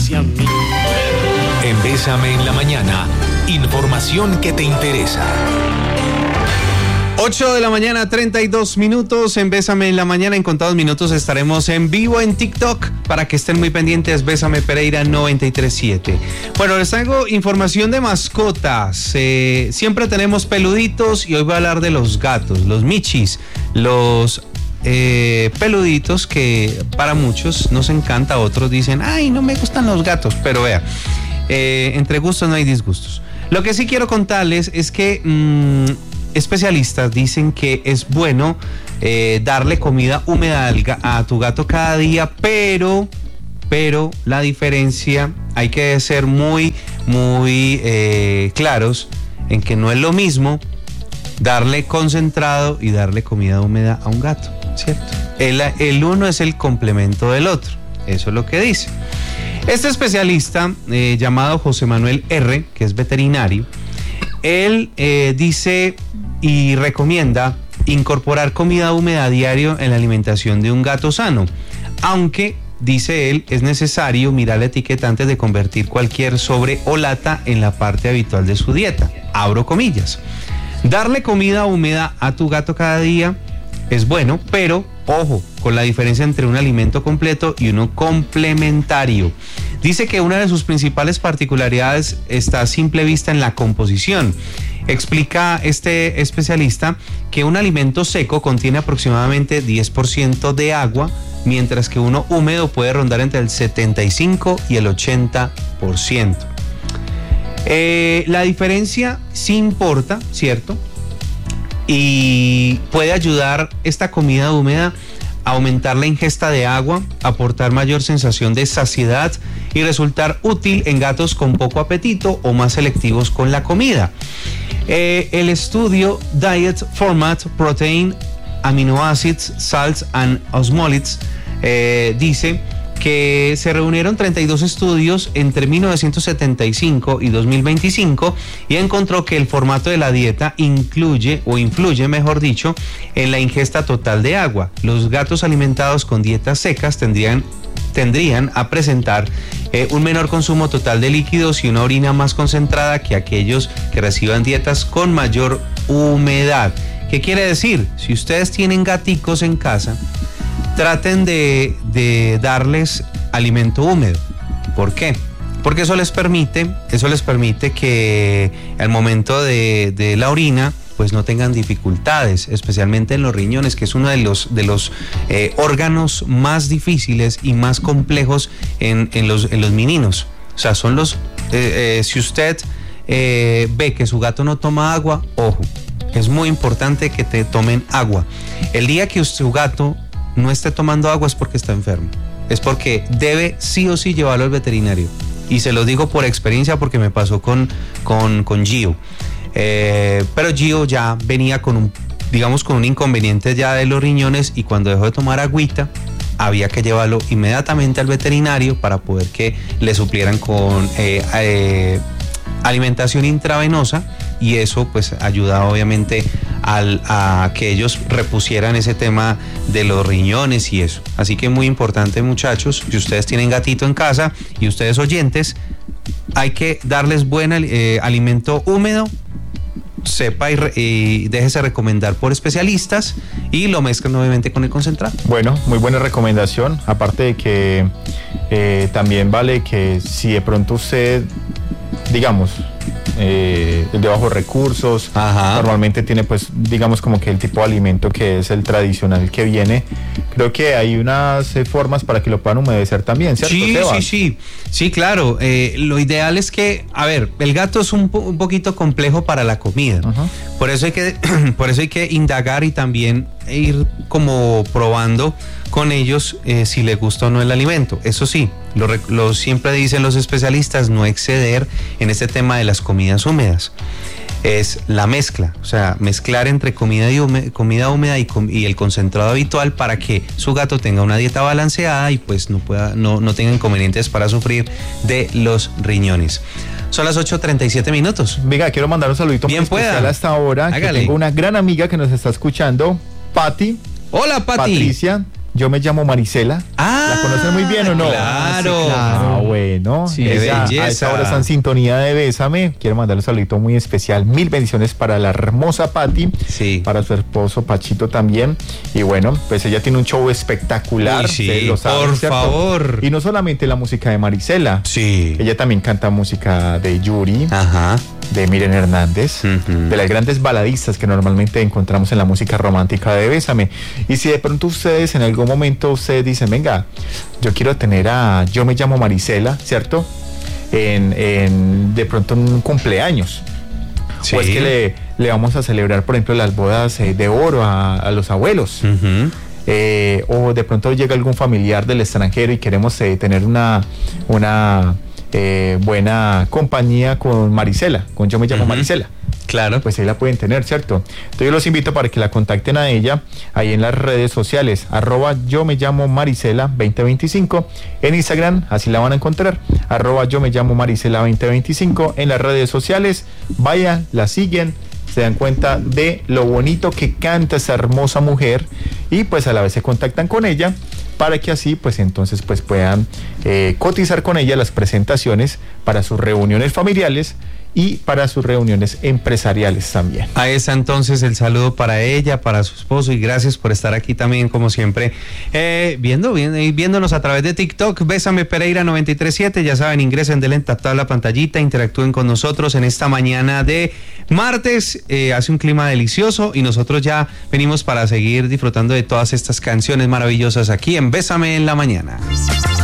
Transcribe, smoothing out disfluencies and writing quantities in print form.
hacia mí. En Bésame en la Mañana, información que te interesa. 8 de la mañana, 32 minutos. En Bésame en la Mañana, en contados minutos estaremos en vivo en TikTok para que estén muy pendientes. Bésame Pereira 937. Bueno, les traigo información de mascotas. Siempre tenemos peluditos y hoy voy a hablar de los gatos, los michis, los peluditos que para muchos nos encanta, otros dicen, ay, no me gustan los gatos, pero vea, entre gustos no hay disgustos. Lo que sí quiero contarles es que especialistas dicen que es bueno darle comida húmeda a tu gato cada día, pero la diferencia, hay que ser muy claros en que no es lo mismo darle concentrado y darle comida húmeda a un gato, ¿cierto? El uno es el complemento del otro, eso es lo que dice. Este especialista llamado José Manuel R., que es veterinario, él dice y recomienda incorporar comida húmeda a diario en la alimentación de un gato sano, aunque, dice él, es necesario mirar la etiqueta antes de convertir cualquier sobre o lata en la parte habitual de su dieta. Abro comillas. Darle comida húmeda a tu gato cada día es bueno, pero ojo con la diferencia entre un alimento completo y uno complementario. Dice que una de sus principales particularidades está a simple vista en la composición. Explica este especialista que un alimento seco contiene aproximadamente 10% de agua, mientras que uno húmedo puede rondar entre el 75 y el 80%. La diferencia sí importa, ¿cierto? Y puede ayudar esta comida húmeda a aumentar la ingesta de agua, aportar mayor sensación de saciedad y resultar útil en gatos con poco apetito o más selectivos con la comida. El estudio Diet Format Protein, Amino Acids, Salts and Osmolytes dice que se reunieron 32 estudios entre 1975 y 2025 y encontró que el formato de la dieta influye, mejor dicho, en la ingesta total de agua. Los gatos alimentados con dietas secas tendrían a presentar un menor consumo total de líquidos y una orina más concentrada que aquellos que reciban dietas con mayor humedad. ¿Qué quiere decir? Si ustedes tienen gaticos en casa, traten de darles alimento húmedo. ¿Por qué? Porque eso les permite que al momento de la orina pues no tengan dificultades, especialmente en los riñones, que es uno de los órganos más difíciles y más complejos en los mininos. O sea, son si usted ve que su gato no toma agua, ojo, es muy importante que te tomen agua. El día que su gato no esté tomando agua es porque está enfermo, es porque debe sí o sí llevarlo al veterinario, y se lo digo por experiencia porque me pasó con Gio. Pero Gio ya venía con un inconveniente ya de los riñones, y cuando dejó de tomar agüita había que llevarlo inmediatamente al veterinario para poder que le suplieran con alimentación intravenosa, y eso pues ayuda obviamente a que ellos repusieran ese tema de los riñones y eso. Así que muy importante, muchachos, si ustedes tienen gatito en casa y ustedes oyentes, hay que darles buen alimento húmedo, sepa y déjese recomendar por especialistas, y lo mezclan obviamente con el concentrado. Bueno, muy buena recomendación, aparte de que también vale que si de pronto usted, digamos, de bajos recursos, normalmente tiene pues digamos como que el tipo de alimento que es el tradicional que viene, creo que hay unas formas para que lo puedan humedecer también, ¿cierto? Sí, claro. Lo ideal es que, a ver, el gato es un poquito complejo para la comida, por eso hay que indagar y también ir como probando con ellos si les gusta o no el alimento. Eso sí, lo siempre dicen los especialistas, no exceder en este tema de las comidas húmedas. Es la mezcla, o sea, mezclar entre comida húmeda y el concentrado habitual para que su gato tenga una dieta balanceada y pues no tenga inconvenientes para sufrir de los riñones. Son las 8:37 minutos. Venga, quiero mandar un saludito muy especial hasta ahora. Tengo una gran amiga que nos está escuchando, Patti. Hola, Patti. Patricia, Yo me llamo Marisela. ¿La conocen muy bien o no? Claro. Sí, claro. Bueno. Sí, Ella, a esta hora está en sintonía de Bésame. Quiero mandarle un saludito muy especial. 1000 bendiciones para la hermosa Patti. Sí. Para su esposo Pachito también. Y bueno, pues ella tiene un show espectacular. Uy, sí, lo saben, por ¿cierto? favor. Y no solamente la música de Marisela. Sí. Ella también canta música de Yuri. Ajá. De Miren Hernández, de las grandes baladistas que normalmente encontramos en la música romántica de Bésame. Y si de pronto ustedes en algún momento ustedes dicen, venga, yo quiero tener a Yo me llamo Marisela, ¿cierto? De pronto en un cumpleaños. Sí. O es que le vamos a celebrar, por ejemplo, las bodas de oro a los abuelos. O de pronto llega algún familiar del extranjero y queremos tener una buena compañía con Marisela, con Yo me llamo Marisela. Claro. Pues ahí la pueden tener, ¿cierto? Entonces yo los invito para que la contacten a ella ahí en las redes sociales, @yo me llamo Marisela 2025 en Instagram, así la van a encontrar, @yo me llamo Marisela 2025 en las redes sociales. Vayan, la siguen, se dan cuenta de lo bonito que canta esa hermosa mujer y pues a la vez se contactan con ella para que así pues entonces pues puedan cotizar con ella las presentaciones para sus reuniones familiares y para sus reuniones empresariales también. Ahí está entonces el saludo para ella, para su esposo, y gracias por estar aquí también, como siempre, viéndonos a través de TikTok. Bésame Pereira 937, ya saben, ingresen, denle tap a la pantallita, interactúen con nosotros en esta mañana de martes. Hace un clima delicioso y nosotros ya venimos para seguir disfrutando de todas estas canciones maravillosas aquí en Bésame en la Mañana.